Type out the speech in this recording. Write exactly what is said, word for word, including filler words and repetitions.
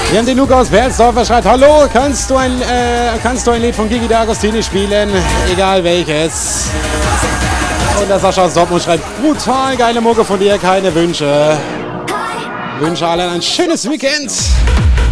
Wir haben den Luca aus Bernsdorfer, schreibt, hallo, kannst du ein, äh, kannst du ein Lied von Gigi D'Agostini spielen? Egal welches. Und der Sascha aus Dortmund schreibt, brutal geile Mucke von dir, keine Wünsche. Wünsche allen ein schönes Weekend.